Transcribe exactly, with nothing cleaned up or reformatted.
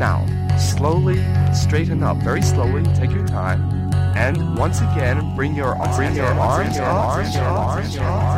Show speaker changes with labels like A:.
A: Now, slowly straighten up, very slowly, take your time. And once again, bring your, bring your arms up.